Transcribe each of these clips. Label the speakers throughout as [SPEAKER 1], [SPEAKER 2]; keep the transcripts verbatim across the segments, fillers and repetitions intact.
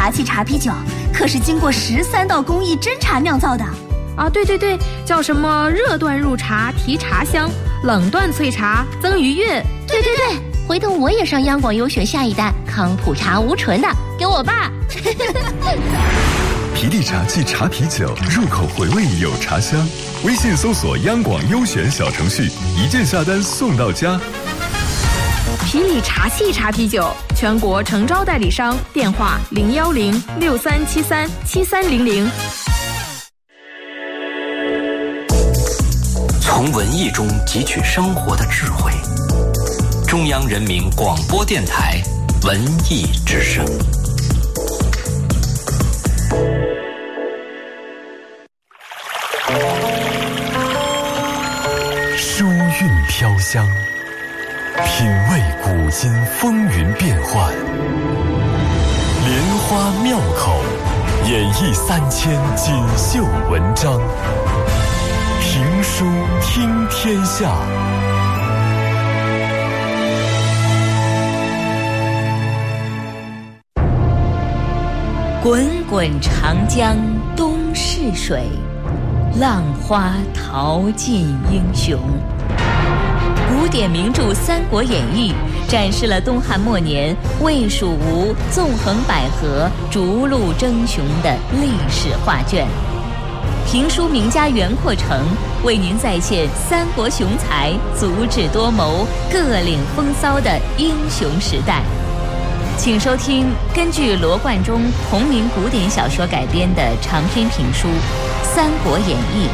[SPEAKER 1] 茶器茶啤酒可是经过十三道工艺真茶酿造的
[SPEAKER 2] 啊！对对对，叫什么热断入茶提茶香，冷断萃茶增余韵。
[SPEAKER 3] 对对对，回头我也上央广优选下一代康普茶无醇的，给我爸。
[SPEAKER 4] 皮力茶器茶啤酒，入口回味有茶香。微信搜索央广优选小程序，一键下单送到家。
[SPEAKER 2] 皮力茶器茶啤酒，全国诚招代理商，电话零幺零六三七三七三零零。
[SPEAKER 5] 从文艺中汲取生活的智慧。中央人民广播电台文艺之声。
[SPEAKER 4] 书韵飘香，品味古今风云变幻，莲花庙口演绎三千锦绣文章，评书听天下。
[SPEAKER 6] 滚滚长江东逝水，浪花淘尽英雄。古典名著《三国演义》展示了东汉末年魏蜀吴纵横捭阖、逐鹿争雄的历史画卷。评书名家袁阔成为您再现三国雄才足智多谋、各领风骚的英雄时代。请收听根据罗贯中同名古典小说改编的长篇评书《三国演义》。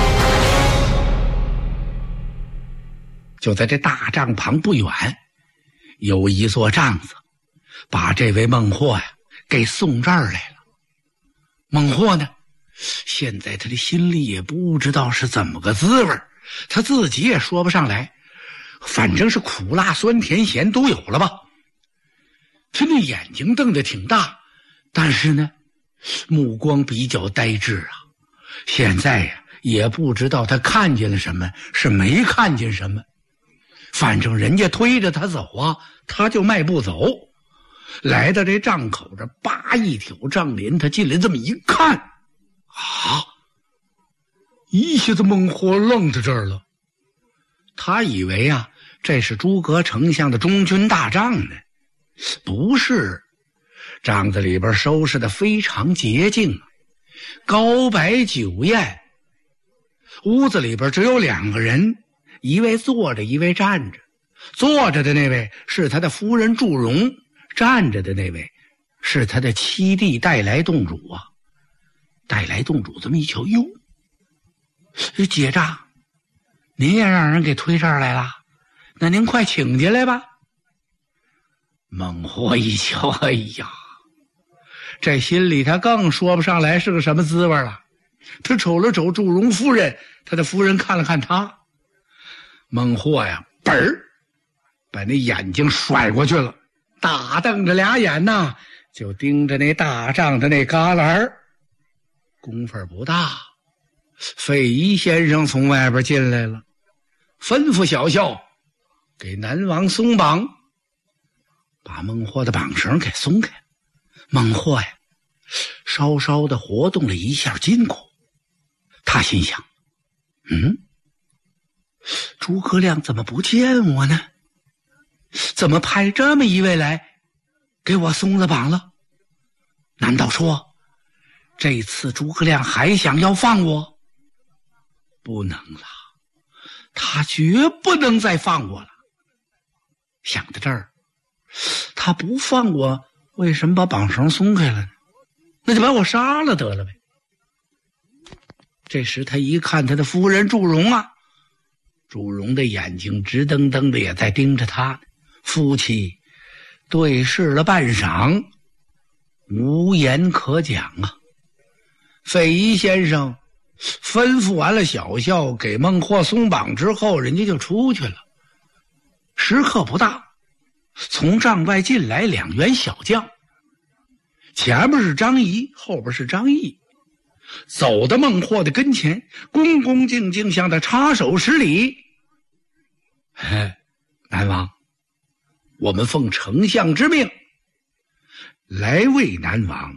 [SPEAKER 7] 就在这大帐旁不远，有一座帐子，把这位孟获呀给送这儿来了。孟获呢，现在他的心里也不知道是怎么个滋味，他自己也说不上来，反正是苦辣酸甜咸都有了吧。他那眼睛瞪得挺大，但是呢目光比较呆滞啊。现在呀也不知道他看见了什么，是没看见什么，反正人家推着他走啊，他就迈步走。来到这帐口这，叭一挑帐帘，他进来这么一看啊，一下子孟获愣在这儿了。他以为啊这是诸葛丞相的中军大帐呢，不是，帐子里边收拾的非常洁净，高摆酒宴。屋子里边只有两个人，一位坐着，一位站着。坐着的那位是他的夫人祝融，站着的那位是他的七弟带来洞主啊。带来洞主这么一瞧，哟，结账，您也让人给推这儿来了，那您快请进来吧。孟获一瞧，哎呀，这心里他更说不上来是个什么滋味了。他瞅了瞅祝融夫人，他的夫人看了看他，孟获呀，本儿把那眼睛甩过去了，大瞪着俩眼呐，就盯着那大帐的那旮旯儿。功夫不大，费祎先生从外边进来了，吩咐小校给南王松绑，把孟获的绑绳给松开。孟获呀稍稍的活动了一下筋骨，他心想，嗯，诸葛亮怎么不见我呢？怎么派这么一位来给我松了绑了？难道说这次诸葛亮还想要放我？不能了，他绝不能再放我了。想到这儿，他不放我，为什么把绑绳松开了呢？那就把我杀了得了呗。这时他一看他的夫人祝融啊，祝融的眼睛直瞪瞪的也在盯着他，夫妻对视了半晌，无言可讲啊。费祎先生吩咐完了小校给孟获松绑之后，人家就出去了。时刻不大，从帐外进来两员小将，前面是张仪，后边是张毅，走到孟获的跟前，恭恭敬敬向他插手施礼。嘿，南王，我们奉丞相之命来为南王